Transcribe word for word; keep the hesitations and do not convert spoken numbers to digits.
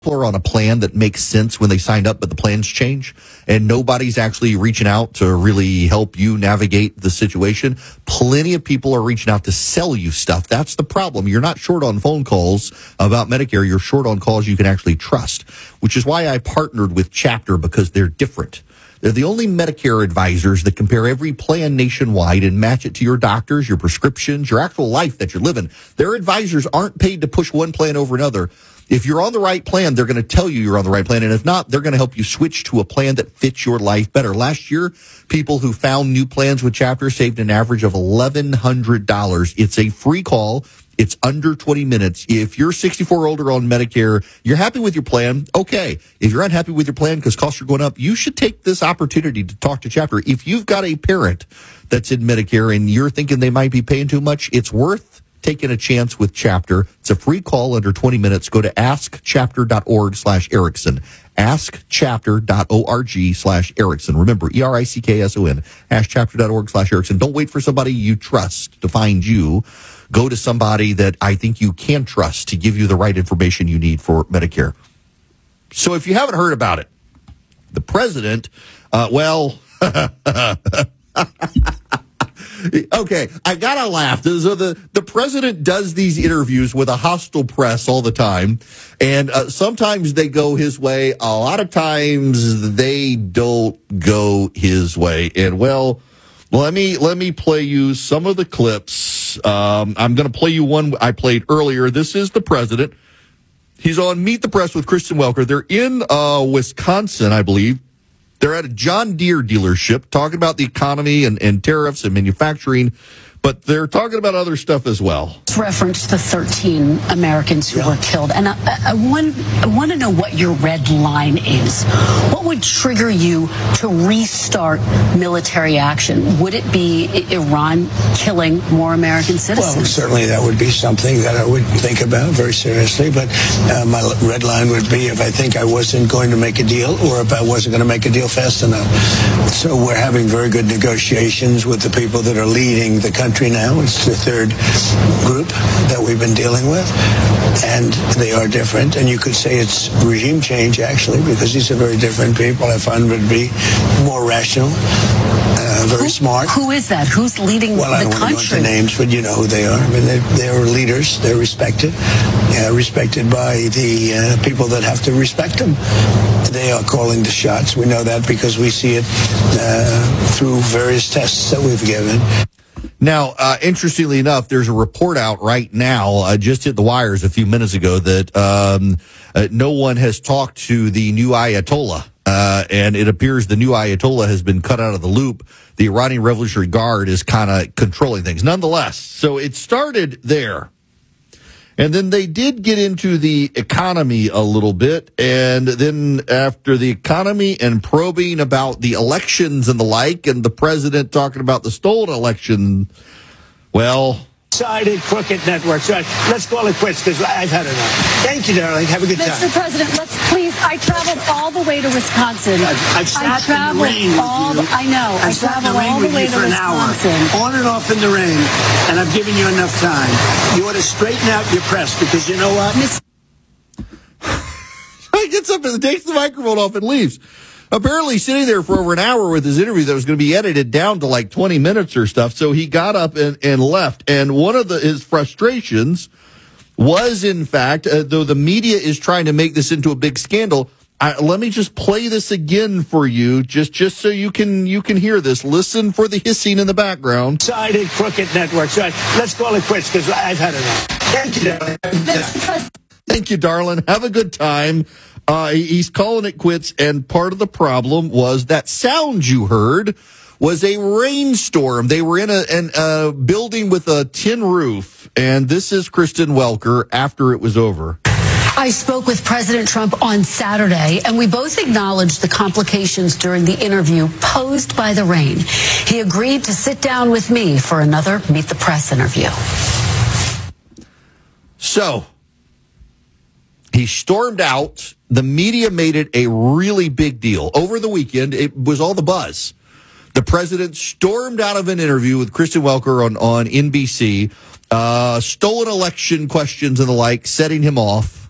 are on a plan that makes sense when they signed up, but the plans change and nobody's actually reaching out to really help you navigate the situation. Plenty of people are reaching out to sell you stuff. That's the problem. You're not short on phone calls about Medicare. You're short on calls you can actually trust, which is why I partnered with Chapter, because they're different. They're the only Medicare advisors that compare every plan nationwide and match it to your doctors, your prescriptions, your actual life that you're living. Their advisors aren't paid to push one plan over another. If you're on the right plan, they're going to tell you you're on the right plan. And if not, they're going to help you switch to a plan that fits your life better. Last year, people who found new plans with Chapter saved an average of eleven hundred dollars. It's a free call. It's under twenty minutes. If you're sixty-four or older on Medicare, you're happy with your plan, okay. If you're unhappy with your plan because costs are going up, you should take this opportunity to talk to Chapter. If you've got a parent that's in Medicare and you're thinking they might be paying too much, it's worth taking a chance with Chapter. It's a free call under twenty minutes. Go to askchapter.org slash Erickson. askchapter.org slash Erickson. Remember, E R I C K S O N. askchapter.org slash Erickson. Don't wait for somebody you trust to find you. Go to somebody that I think you can trust to give you the right information you need for Medicare. So if you haven't heard about it, the president, uh, well, okay, I gotta laugh. So the, the president does these interviews with a hostile press all the time, and uh, sometimes they go his way. A lot of times they don't go his way. And well, let me let me play you some of the clips. Um, I'm going to play you one I played earlier. This is the president. He's on Meet the Press with Kristen Welker. They're in uh, Wisconsin, I believe. They're at a John Deere dealership talking about the economy and, and tariffs and manufacturing, but they're talking about other stuff as well. It's referenced the thirteen Americans who yeah. were killed. And I, I, want, I want to know what your red line is. What would trigger you to restart military action? Would it be Iran killing more American citizens? Well, certainly that would be something that I would think about very seriously. But uh, my red line would be if I think I wasn't going to make a deal or if I wasn't going to make a deal fast enough. So we're having very good negotiations with the people that are leading the country now. It's the third group that we've been dealing with, and they are different. And you could say it's regime change, actually, because these are very different people. I find them to be more rational, uh, very who, smart. Who is that? Who's leading well, the country? Well, I don't want to go into names, but you know who they are. I mean, they're, they're leaders. They're respected, uh, respected by the uh, people that have to respect them. They are calling the shots. We know that because we see it uh, through various tests that we've given. Now, uh, interestingly enough, there's a report out right now, uh, just hit the wires a few minutes ago, that um, uh, no one has talked to the new Ayatollah. Uh, and it appears the new Ayatollah has been cut out of the loop. The Iranian Revolutionary Guard is kind of controlling things. Nonetheless, so it started there. And then they did get into the economy a little bit. And then after the economy and probing about the elections and the like, and the president talking about the stolen election, well... Sided crooked networks. Right. Let's call it quits because I've had enough. Thank you, darling. Have a good time. Mister President, let's please. I traveled all the way to Wisconsin. I've, I've sat I traveled in the rain all with you. The, I know. I've I sat in traveled the rain all with the way you to for an Wisconsin. hour, on and off in the rain, and I've given you enough time. You ought to straighten out your press because you know what? Miss- He gets up and takes the microphone off and leaves. Apparently sitting there for over an hour with his interview that was going to be edited down to like twenty minutes or stuff. So he got up and, and left. And one of the, his frustrations was, in fact, uh, though the media is trying to make this into a big scandal, I, let me just play this again for you, just just so you can you can hear this. Listen for the hissing in the background. Sided crooked networks. Right. Let's call it quits because I've had enough. Thank you, darling. Thank you, darling. Have a good time. Uh, he's calling it quits, and part of the problem was that sound you heard was a rainstorm. They were in a, an, a building with a tin roof, and this is Kristen Welker after it was over. I spoke with President Trump on Saturday, and we both acknowledged the complications during the interview posed by the rain. He agreed to sit down with me for another Meet the Press interview. So, he stormed out. The media made it a really big deal. Over the weekend, it was all the buzz. The president stormed out of an interview with Kristen Welker on, on N B C, uh, stolen election questions and the like, setting him off.